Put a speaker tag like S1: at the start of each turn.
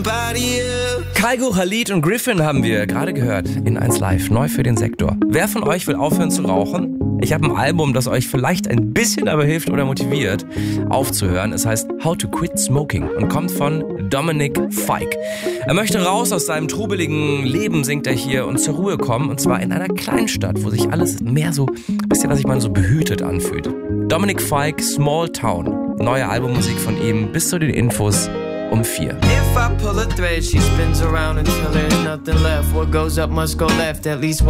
S1: Kygo, Khalid und Griffin haben wir gerade gehört in 1 Live, neu für den Sektor. Wer von euch will aufhören zu rauchen? Ich habe ein Album, das euch vielleicht ein bisschen aber hilft oder motiviert, aufzuhören. Es heißt How to Quit Smoking und kommt von Dominic Fike. Er möchte raus aus seinem trubeligen Leben, singt er hier, und zur Ruhe kommen. Und zwar in einer kleinen Stadt, wo sich alles mehr so, wisst ihr, was ich meine, so behütet anfühlt. Dominic Fike, Small Town. Neue Albummusik von ihm, bis zu den Infos um 4.
S2: If I pull a thread, she spins around until there's nothing left. What goes up must go left, at least one.